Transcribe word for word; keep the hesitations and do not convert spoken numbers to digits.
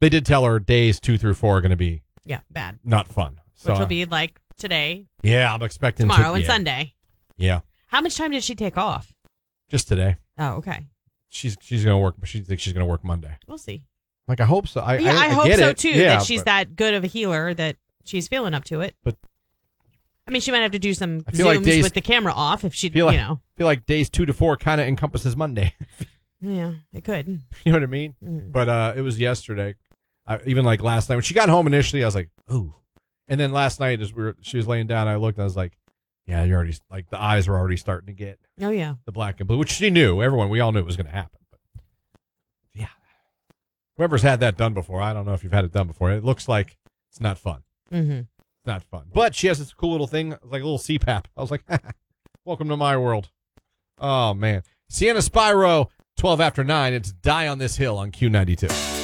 They did tell her days two through four are going to be yeah bad, not fun. So, which will be like today. Yeah, I'm expecting tomorrow to, and yeah. Sunday. Yeah. How much time did she take off? Just today. Oh, okay. She's she's going to work, but she thinks she's going to work Monday. We'll see. Like, I hope so. I, yeah, I, I, I hope get so it. too. Yeah, that she's but, that good of a healer that she's feeling up to it. But I mean, she might have to do some I zooms feel like days, with the camera off if she, feel you like, know. feel like days two to four kind of encompasses Monday. Yeah, it could. You know what I mean? Mm. But uh, it was yesterday. I, even like last night when she got home initially, I was like, ooh. And then last night as we were, she was laying down, I looked and I was like, yeah, you're already like the eyes were already starting to get. Oh yeah, the black and blue, which she knew. Everyone, we all knew it was going to happen. But yeah, whoever's had that done before, I don't know if you've had it done before. It looks like it's not fun. Mm-hmm. It's not fun. But she has this cool little thing, like a little C PAP. I was like, welcome to my world. Oh man, Sienna Spyro, twelve after nine. It's Die on This Hill on Q ninety-two.